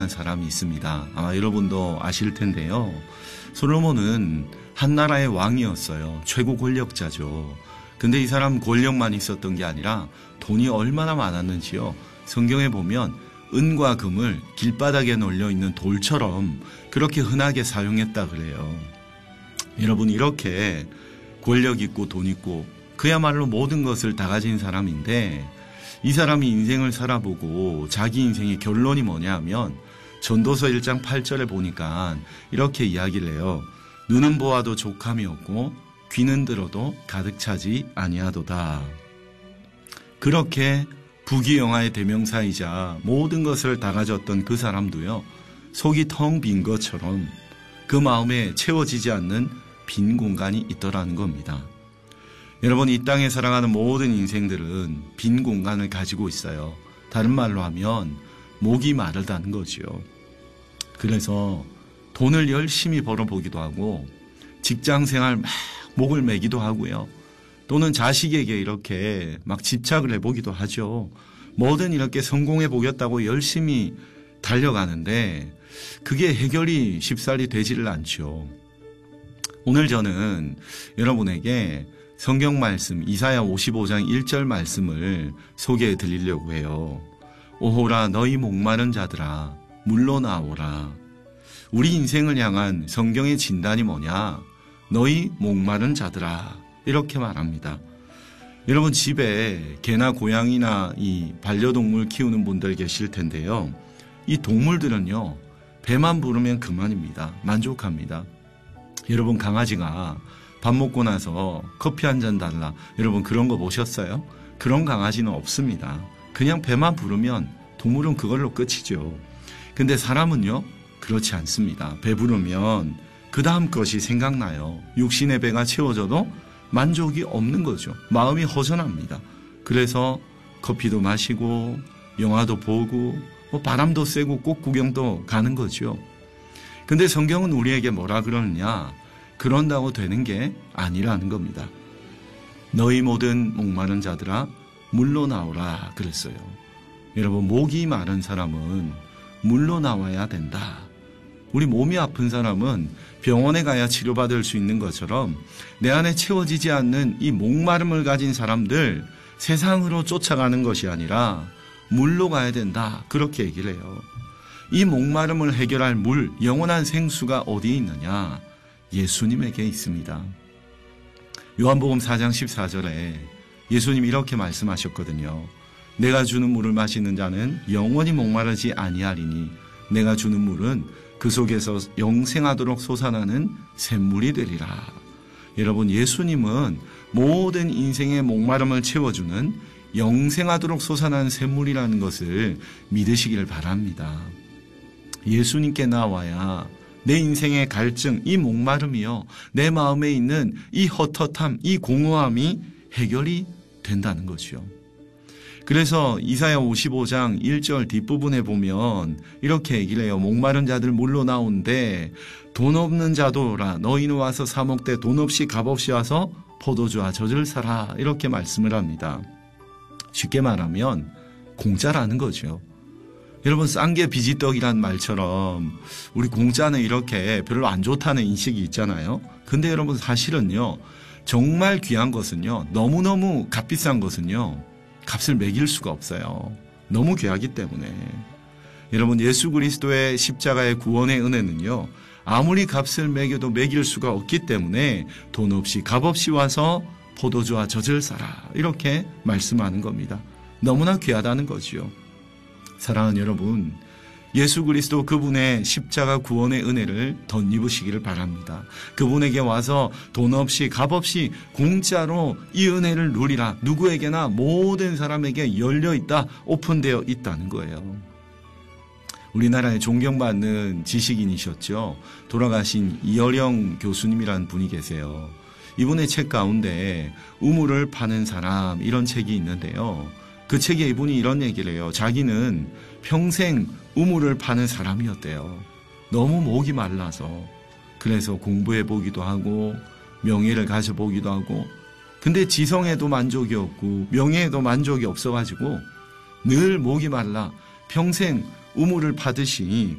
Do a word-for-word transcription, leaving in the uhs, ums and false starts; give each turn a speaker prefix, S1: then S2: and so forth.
S1: 사람이 있습니다. 아마 여러분도 아실 텐데요. 솔로몬은 한 나라의 왕이었어요. 최고 권력자죠. 근데 이 사람 권력만 있었던 게 아니라 돈이 얼마나 많았는지요. 성경에 보면 은과 금을 길바닥에 널려 있는 돌처럼 그렇게 흔하게 사용했다 그래요. 여러분, 이렇게 권력 있고 돈 있고 그야말로 모든 것을 다 가진 사람인데, 이 사람이 인생을 살아보고 자기 인생의 결론이 뭐냐 하면 전도서 일 장 팔 절에 보니까 이렇게 이야기를 해요. 눈은 보아도 족함이 없고 귀는 들어도 가득 차지 아니하도다. 그렇게 부귀영화의 대명사이자 모든 것을 다 가졌던 그 사람도요, 속이 텅 빈 것처럼 그 마음에 채워지지 않는 빈 공간이 있더라는 겁니다. 여러분, 이 땅에 살아가는 모든 인생들은 빈 공간을 가지고 있어요. 다른 말로 하면 목이 마르다는 거죠. 그래서 돈을 열심히 벌어보기도 하고 직장생활 막 목을 매기도 하고요. 또는 자식에게 이렇게 막 집착을 해보기도 하죠. 뭐든 이렇게 성공해 보겠다고 열심히 달려가는데 그게 해결이 쉽사리 되지를 않죠. 오늘 저는 여러분에게 성경 말씀 이사야 오십오 장 일 절 말씀을 소개해 드리려고 해요. 오호라 너희 목마른 자들아 물로 나오라. 우리 인생을 향한 성경의 진단이 뭐냐? 너희 목마른 자들아, 이렇게 말합니다. 여러분, 집에 개나 고양이나 이 반려동물 키우는 분들 계실 텐데요. 이 동물들은요, 배만 부르면 그만입니다. 만족합니다. 여러분, 강아지가 밥 먹고 나서 커피 한 잔 달라, 여러분 그런 거 보셨어요? 그런 강아지는 없습니다. 그냥 배만 부르면 동물은 그걸로 끝이죠. 근데 사람은요, 그렇지 않습니다. 배 부르면 그 다음 것이 생각나요. 육신의 배가 채워져도 만족이 없는 거죠. 마음이 허전합니다. 그래서 커피도 마시고 영화도 보고 뭐 바람도 쐬고 꽃 구경도 가는 거죠. 근데 성경은 우리에게 뭐라 그러느냐? 그런다고 되는 게 아니라는 겁니다. 너희 모든 목마른 자들아 물로 나오라 그랬어요. 여러분, 목이 마른 사람은 물로 나와야 된다. 우리 몸이 아픈 사람은 병원에 가야 치료받을 수 있는 것처럼 내 안에 채워지지 않는 이 목마름을 가진 사람들 세상으로 쫓아가는 것이 아니라 물로 가야 된다. 그렇게 얘기를 해요. 이 목마름을 해결할 물, 영원한 생수가 어디에 있느냐? 예수님에게 있습니다. 요한복음 사 장 십사 절에 예수님이 이렇게 말씀하셨거든요. 내가 주는 물을 마시는 자는 영원히 목마르지 아니하리니 내가 주는 물은 그 속에서 영생하도록 솟아나는 샘물이 되리라. 여러분, 예수님은 모든 인생의 목마름을 채워주는 영생하도록 솟아나는 샘물이라는 것을 믿으시기를 바랍니다. 예수님께 나와야 내 인생의 갈증, 이 목마름이요, 내 마음에 있는 이 헛헛함, 이 공허함이 해결이 된다는 거죠. 그래서 이사야 오십오 장 일 절 뒷부분에 보면 이렇게 얘기를 해요. 목마른 자들 물로 나온데 돈 없는 자도라 너희는 와서 사 먹되 돈 없이 값없이 와서 포도주와 젖을 사라, 이렇게 말씀을 합니다. 쉽게 말하면 공짜라는 거죠. 여러분, 싼 게 비지떡이란 말처럼 우리 공짜는 이렇게 별로 안 좋다는 인식이 있잖아요. 근데 여러분, 사실은요, 정말 귀한 것은요, 너무너무 값비싼 것은요, 값을 매길 수가 없어요. 너무 귀하기 때문에. 여러분, 예수 그리스도의 십자가의 구원의 은혜는요, 아무리 값을 매겨도 매길 수가 없기 때문에 돈 없이 값 없이 와서 포도주와 젖을 사라, 이렇게 말씀하는 겁니다. 너무나 귀하다는 거지요. 사랑하는 여러분, 예수 그리스도 그분의 십자가 구원의 은혜를 덧입으시기를 바랍니다. 그분에게 와서 돈 없이 값 없이 공짜로 이 은혜를 누리라. 누구에게나 모든 사람에게 열려있다, 오픈되어 있다는 거예요. 우리나라에 존경받는 지식인이셨죠. 돌아가신 이어령 교수님이라는 분이 계세요. 이분의 책 가운데 우물을 파는 사람, 이런 책이 있는데요. 그 책에 이분이 이런 얘기를 해요. 자기는 평생 우물을 파는 사람이었대요. 너무 목이 말라서. 그래서 공부해 보기도 하고 명예를 가져보기도 하고, 근데 지성에도 만족이 없고 명예에도 만족이 없어가지고 늘 목이 말라 평생 우물을 파듯이